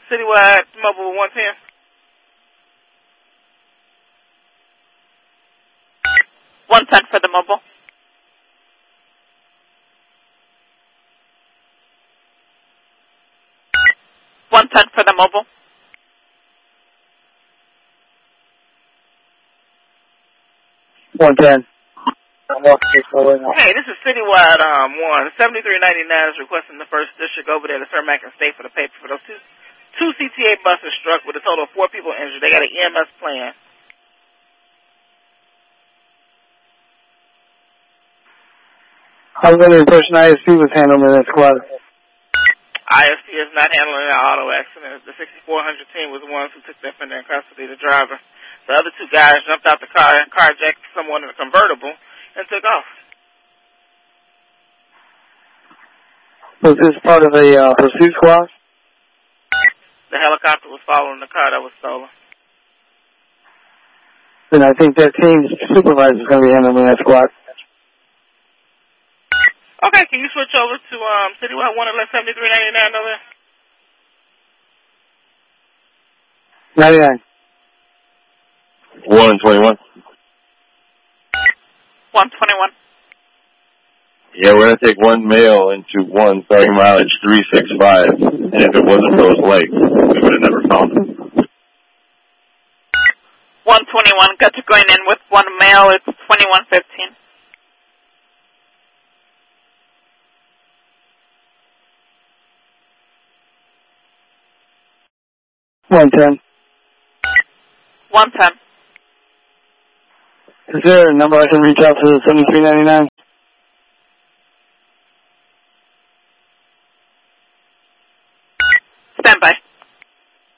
Citywide Mobile 110. 110 for the mobile. For the mobile. 110. Hey, this is Citywide 1. 7399 is requesting the first district over there to Cermak and State for the paper for those two CTA buses struck with a total of 4 people injured. They got an EMS plan. I was under the impression ISP was handling that squad. ISP is not handling an auto accident. The 6400 team was the ones who took the offender in custody, the driver. The other 2 guys jumped out the car and carjacked someone in a convertible and took off. Was this part of a pursuit squad? The helicopter was following the car that was stolen. Then I think that team's supervisor is going to be handling that squad. Okay, can you switch over to Citywide 1 and let 7399 know there? 99. 121. 121. Yeah, we're going to take 1 male into 1 starting mileage 365. And if it wasn't for those legs, we would have never found him. 121. Got you going in with 1 male. It's 2115. 110. 110. Is there a number I can reach out to 7399?